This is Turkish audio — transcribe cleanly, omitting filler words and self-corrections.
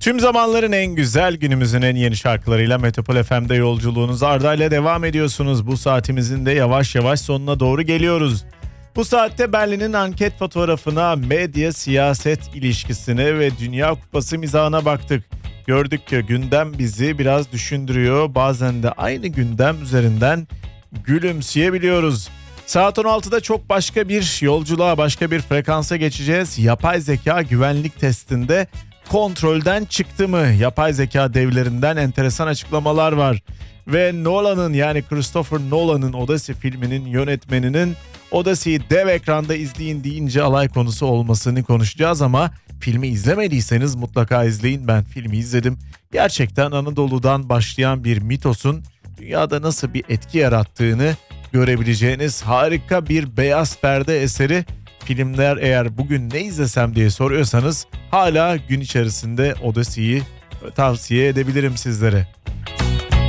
Tüm zamanların en güzel, günümüzün en yeni şarkılarıyla Metropol FM'de yolculuğunuz Arda ile devam ediyorsunuz. Bu saatimizin de yavaş yavaş sonuna doğru geliyoruz. Bu saatte Berlin'in anket fotoğrafına, medya siyaset ilişkisine ve Dünya Kupası mizahına baktık. Gördük ki gündem bizi biraz düşündürüyor. Bazen de aynı gündem üzerinden gülümseyebiliyoruz. Saat 16'da çok başka bir yolculuğa, başka bir frekansa geçeceğiz. Yapay zeka güvenlik testinde kontrolden çıktı mı? Yapay zeka devlerinden enteresan açıklamalar var. Ve Nolan'ın, yani Christopher Nolan'ın Odyssey filminin yönetmeninin Odyssey'i dev ekranda izleyin deyince alay konusu olmasını konuşacağız ama filmi izlemediyseniz mutlaka izleyin. Ben filmi izledim. Gerçekten Anadolu'dan başlayan bir mitosun dünyada nasıl bir etki yarattığını görebileceğiniz harika bir beyaz perde eseri. Filmler, eğer bugün ne izlesem diye soruyorsanız hala gün içerisinde Odyssey'i tavsiye edebilirim sizlere.